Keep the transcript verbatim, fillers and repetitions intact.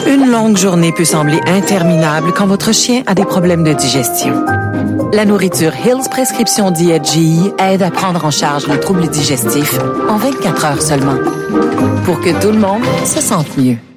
Une longue journée peut sembler interminable quand votre chien a des problèmes de digestion. La nourriture Hill's Prescription Diète G I aide à prendre en charge les troubles digestifs en vingt-quatre heures seulement, pour que tout le monde se sente mieux.